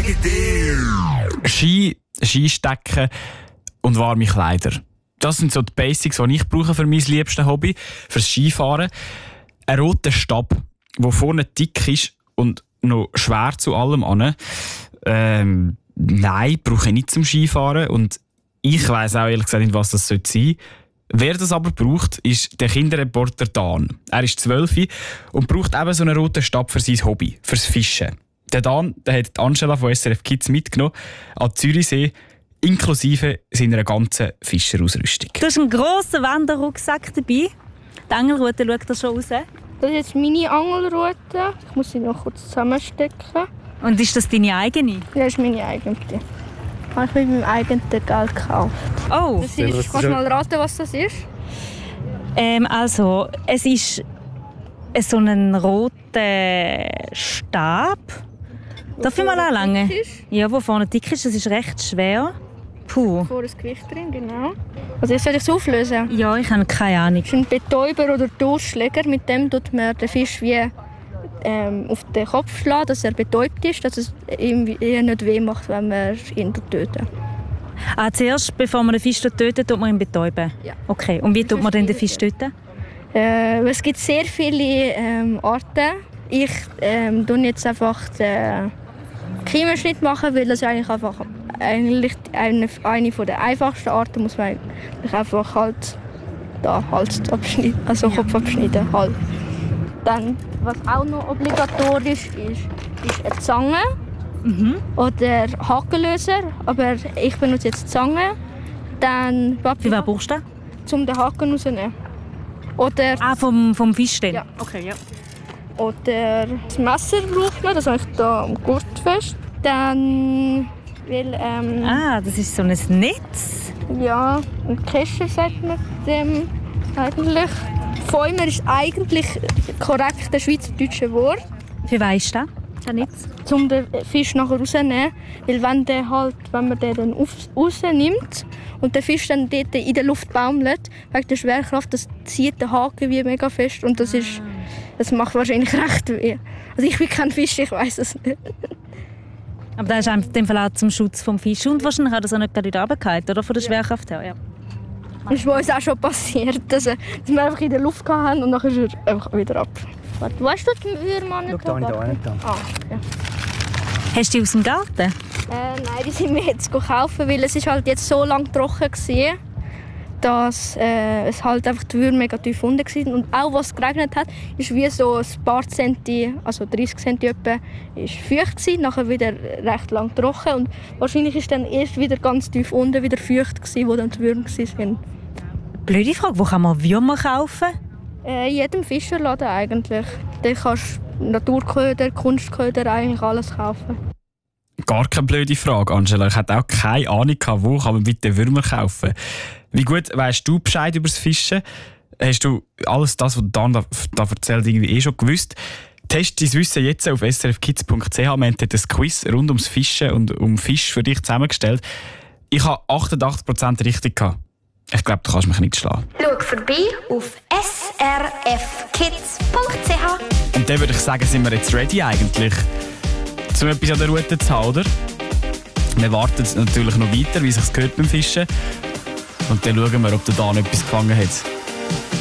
Skistecken und warme Kleider. Das sind so die Basics, die ich brauche für mein liebstes Hobby, fürs Skifahren. Ein roter Stab, der vorne dick ist und noch schwer zu allem an. Nein, brauche ich nicht zum Skifahren. Und ich weiss auch ehrlich gesagt nicht, was das sein sollte. Wer das aber braucht, ist der Kinderreporter Dan. Er ist 12 und braucht eben so einen roten Stab für sein Hobby, fürs Fischen. Der Dan, der hat Angela von SRF Kids mitgenommen an Zürichsee, inklusive seiner ganzen Fischerausrüstung. Du hast einen grossen Wanderrucksack dabei. Die Angelrute schaut da schon raus. Das ist jetzt meine Angelrute. Ich muss sie noch kurz zusammenstecken. Und ist das deine eigene? Ja, das ist meine eigene. Habe ich mit meinem eigenen Geld gekauft. Oh! Das ist, kannst du mal raten, was das ist? Also, es ist so ein roter Stab. Darf ich mal anlangen? Ja, wo vorne dick ist. Das ist recht schwer. Puh. Vor ein Gewicht drin, genau. Also soll ich es auflösen? Ja, ich habe keine Ahnung. Das ist ein Betäuber oder Durchschläger. Mit dem tut man den Fisch wie auf den Kopf schlagen, dass er betäubt ist, dass es ihm eher nicht weh macht, wenn man ihn tötet. Zuerst, bevor man den Fisch tötet, tut man ihn betäuben? Ja. Okay. Und wie tut man denn den Fisch töten? Es gibt sehr viele Arten. Ich tue jetzt einfach den Kiemenschnitt machen, weil das eigentlich eine der einfachsten Arten muss man eigentlich einfach halt da Hals abschneiden, also Kopf abschneiden. Halt. Dann, was auch noch obligatorisch ist eine Zange oder Hakenlöser, aber ich benutze jetzt Zange. Dann Wie was brauchst du? Um den Haken rauszunehmen. Oder vom Fisch dann? Ja. Okay, ja. Oder das Messer braucht man, das habe ich hier am Gurt fest. Dann das ist so ein Netz? Ja, ein Kescher sagt man dem eigentlich. Fäumer ist eigentlich korrekt das schweizerdeutsche Wort. Wie weisst du das? Um den Fisch nachher rauszunehmen. Weil wenn man den dann rausnimmt und der Fisch dann dort in der Luft baumelt, wegen der Schwerkraft, das zieht den Haken wie mega fest und das macht wahrscheinlich recht weh. Also ich bin kein Fisch, ich weiss es nicht. Aber das ist in dem Fall auch zum Schutz des Fisches und wahrscheinlich hat das auch nicht gerade in die Arbeit gehalten, oder? Von der Schwerkraft her, ja. Das ist bei uns auch schon passiert, dass wir einfach in der Luft hatten und dann ist er einfach wieder ab. Warte, weißt du den Würmer nicht? Schau, da habe ich da. Okay. Hast du die aus dem Garten? Nein, die sind wir jetzt kaufen, weil es ist halt jetzt so lange trocken war, dass es halt einfach die Würmer mega tief unten waren. Und auch was geregnet hat, ist wie so ein paar Zenti, also 30 Cent etwa, ist feucht gewesen, nachher wieder recht lang trocken und wahrscheinlich ist dann erst wieder ganz tief unten wieder feucht gewesen, wo dann die Würmer waren. Blöde Frage, wo kann man Würmer kaufen? In jedem Fischerladen eigentlich. Da kannst du Naturköder, Kunstköder, eigentlich alles kaufen. Gar keine blöde Frage, Angela. Ich hatte auch keine Ahnung, wo kann man bitte Würmer kaufen. Wie gut weisst du Bescheid über das Fischen? Hast du alles das, was Dan da erzählt, irgendwie schon gewusst? Test dein Wissen jetzt auf srfkids.ch. Wir haben ein Quiz rund ums Fischen und um Fisch für dich zusammengestellt. Ich habe 88% richtig gehabt. Ich glaube, du kannst mich nicht schlagen. Schau vorbei auf srfkids.ch. Und dann würde ich sagen, sind wir jetzt ready eigentlich, um etwas an der Route zu haben, oder? Wir warten natürlich noch weiter, wie es sich gehört beim Fischen. Und dann schauen wir, ob der Dan etwas gefangen hat.